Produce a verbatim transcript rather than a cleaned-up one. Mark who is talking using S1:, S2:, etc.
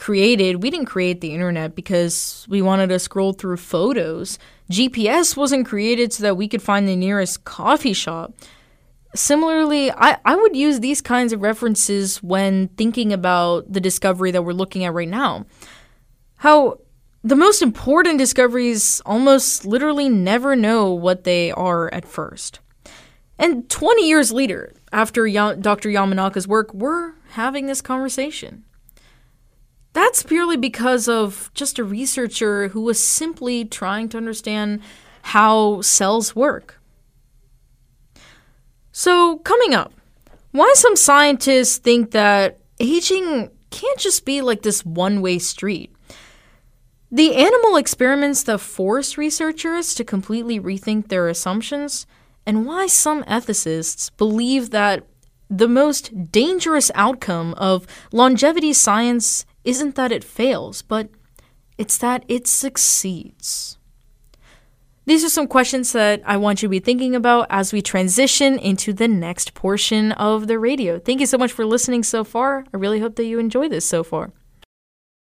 S1: created, we didn't create the internet because we wanted to scroll through photos. G P S wasn't created so that we could find the nearest coffee shop. Similarly, I, I would use these kinds of references when thinking about the discovery that we're looking at right now. How the most important discoveries almost literally never know what they are at first. And twenty years later, after ya- Doctor Yamanaka's work, we're having this conversation. That's purely because of just a researcher who was simply trying to understand how cells work. So, coming up, why some scientists think that aging can't just be like this one-way street. The animal experiments that forced researchers to completely rethink their assumptions, and why some ethicists believe that the most dangerous outcome of longevity science isn't that it fails, but it's that it succeeds. These are some questions that I want you to be thinking about as we transition into the next portion of the radio. Thank you so much for listening so far. I really hope that you enjoy this so far.